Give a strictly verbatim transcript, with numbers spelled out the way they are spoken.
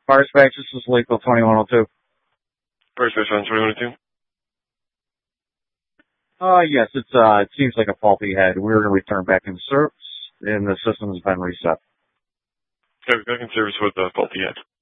Fire Dispatch, this is Lakeville twenty-one oh two. Fire Dispatch on twenty-one oh two. Uh, yes, it's, uh, it seems like a faulty head. We're going to return back in service, and the system has been reset. Okay, back in service with the faulty head.